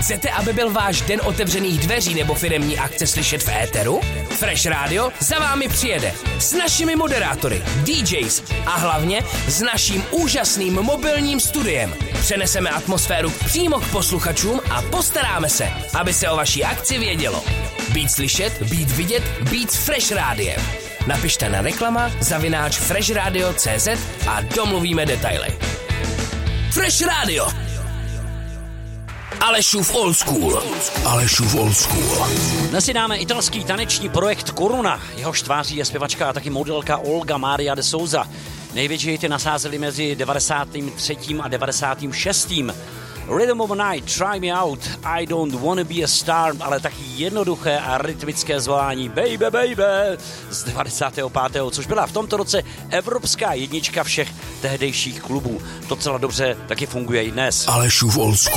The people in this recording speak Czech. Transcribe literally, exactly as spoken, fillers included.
Chcete, aby byl váš den otevřených dveří nebo firemní akce slyšet v éteru? Fresh Radio za vámi přijede s našimi moderátory, D Js a hlavně s naším úžasným mobilním studiem. Přeneseme atmosféru přímo k posluchačům a postaráme se, aby se o vaší akci vědělo. Být slyšet, být vidět, být s Fresh Rádiem. Napište na reklama zavináč freshradio tečka cé zet a domluvíme detaily. Fresh Radio. Alešův Old School. Alešův Old School. Dnes si dáme italský taneční projekt Corona. Jehož tváří je zpěvačka a taky modelka Olga Maria de Souza. Největší hity nasázeli mezi devadesátým třetím a devadesátým šestým Rhythm of a Night, Try Me Out, I Don't Wanna Be a Star, ale taky jednoduché a rytmické zvolání Baby Baby z devadesátého pátého což byla v tomto roce evropská jednička všech tehdejších klubů. Docela dobře taky funguje i dnes. Alešův Old School.